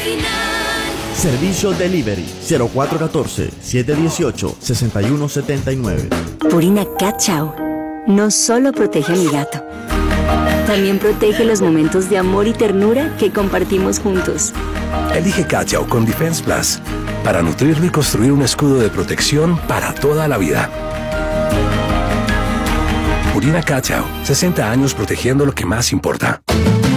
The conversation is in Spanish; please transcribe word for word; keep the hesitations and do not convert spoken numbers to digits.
Servicio Delivery cero cuatro uno cuatro, siete uno ocho, seis uno siete nueve. Purina Cat Chow no solo protege a mi gato, también protege los momentos de amor y ternura que compartimos juntos. Elige Cat Chow con Defense Plus para nutrirlo y construir un escudo de protección para toda la vida. Purina Cat Chow, sesenta años protegiendo lo que más importa.